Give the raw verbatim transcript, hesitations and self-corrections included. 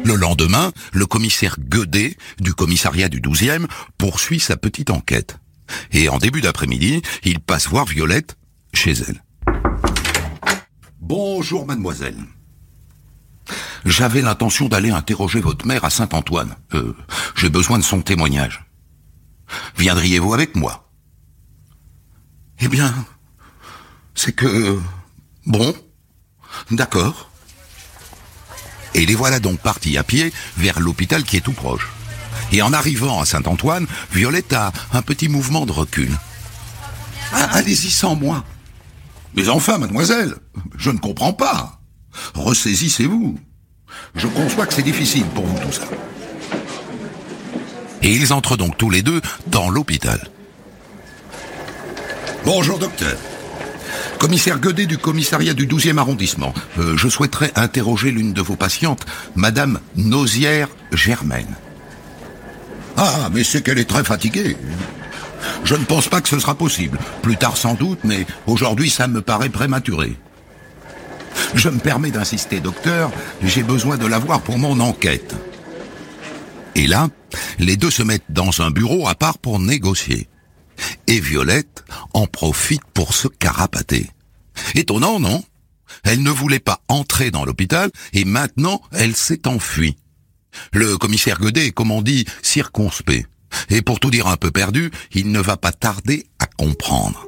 Le lendemain, le commissaire Guedet, du commissariat du douzième, poursuit sa petite enquête. Et en début d'après-midi, il passe voir Violette chez elle. Bonjour mademoiselle. J'avais l'intention d'aller interroger votre mère à Saint-Antoine. Euh, j'ai besoin de son témoignage. Viendriez-vous avec moi? Eh bien, c'est que... Bon, d'accord. Et les voilà donc partis à pied vers l'hôpital qui est tout proche. Et en arrivant à Saint-Antoine, Violette a un petit mouvement de recul. Ah, allez-y sans moi. Mais enfin, mademoiselle, je ne comprends pas. Ressaisissez-vous. Je conçois que c'est difficile pour vous tout ça. Et ils entrent donc tous les deux dans l'hôpital. Bonjour docteur. Commissaire Guedet du commissariat du douzième arrondissement. Euh, je souhaiterais interroger l'une de vos patientes, Madame Nausière Germaine. Ah, mais c'est qu'elle est très fatiguée. Je ne pense pas que ce sera possible. Plus tard sans doute, mais aujourd'hui ça me paraît prématuré. Je me permets d'insister, docteur, j'ai besoin de la voir pour mon enquête. Et là, les deux se mettent dans un bureau à part pour négocier. Et Violette en profite pour se carapater. Étonnant, non? Elle ne voulait pas entrer dans l'hôpital et maintenant elle s'est enfuie. Le commissaire Guedet est, comme on dit, circonspect. Et pour tout dire un peu perdu, il ne va pas tarder à comprendre.